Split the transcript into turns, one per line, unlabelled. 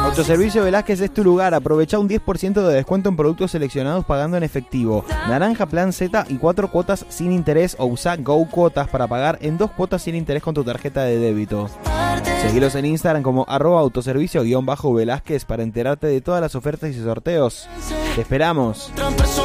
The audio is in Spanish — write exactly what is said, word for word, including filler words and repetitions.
Autoservicio Velázquez es tu lugar. Aprovecha un diez por ciento de descuento en productos seleccionados pagando en efectivo. Naranja Plan Z y cuatro cuotas sin interés, o usa Go Cuotas para pagar en dos cuotas sin interés con tu tarjeta de débito. Seguilos en Instagram como arroba autoservicio guión bajo Velázquez para enterarte de todas las ofertas y sorteos. Te esperamos.